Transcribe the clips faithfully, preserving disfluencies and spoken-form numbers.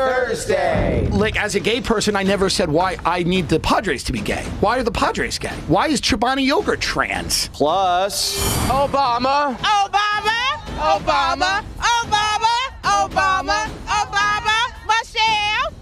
Thursday. Like, as a gay person, I never said why I need the Padres to be gay. Why are the Padres gay? Why is Chobani Yogurt trans? Plus, Obama. Obama. Obama. Obama. Obama. Obama. Michelle.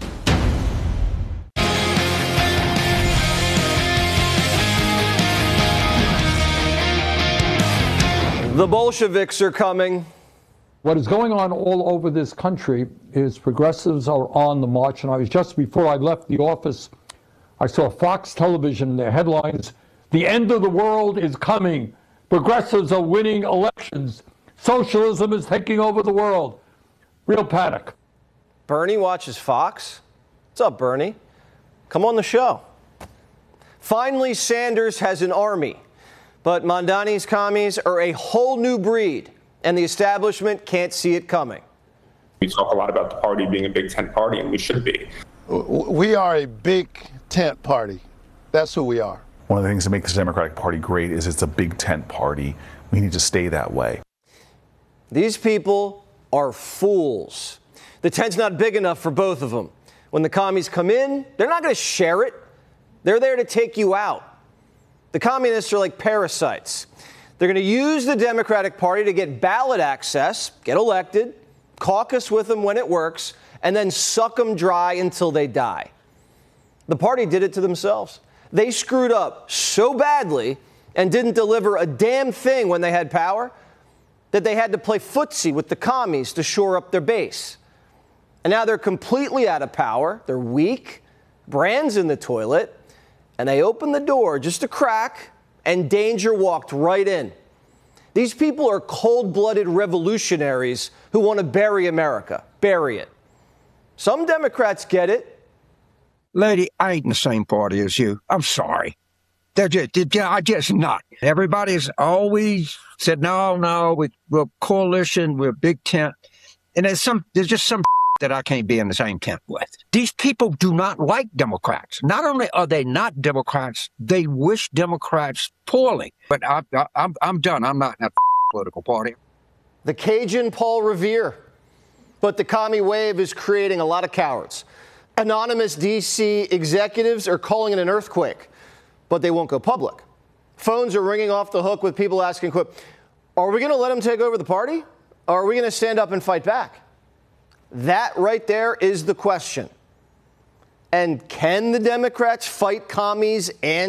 The Bolsheviks are coming. What is going on all over this country is progressives are on the march. And I was just before I left the office, I saw Fox Television in their headlines, "The end of the world is coming. Progressives are winning elections. Socialism is taking over the world." Real panic. Bernie watches Fox. What's up, Bernie? Come on the show. Finally, Sanders has an army. But Mondani's commies are a whole new breed, and the establishment can't see it coming. We talk a lot about the party being a big tent party, and we should be. We are a big tent party. That's who we are. One of the things that makes the Democratic Party great is it's a big tent party. We need to stay that way. These people are fools. The tent's not big enough for both of them. When the commies come in, they're not going to share it. They're there to take you out. The communists are like parasites. They're going to use the Democratic Party to get ballot access, get elected, caucus with them when it works, and then suck them dry until they die. The party did it to themselves. They screwed up so badly and didn't deliver a damn thing when they had power that they had to play footsie with the commies to shore up their base. And now they're completely out of power. They're weak, brands in the toilet, and they opened the door just a crack, and danger walked right in. These people are cold-blooded revolutionaries who want to bury America. Bury it. Some Democrats get it. Lady, I ain't in the same party as you. I'm sorry. They're just, they're, I just not. Everybody's always said, no, no, we, we're a coalition, we're a big tent. And there's some, there's just some that I can't be in the same tent with. These people do not like Democrats. Not only are they not Democrats, they wish Democrats poorly. But I, I, I'm, I'm done. I'm not in that political party. The Cajun Paul Revere. But the commie wave is creating a lot of cowards. Anonymous D C executives are calling it an earthquake, but they won't go public. Phones are ringing off the hook with people asking, quote, are we going to let them take over the party? Or are we going to stand up and fight back? That right there is the question. And can the Democrats fight commies and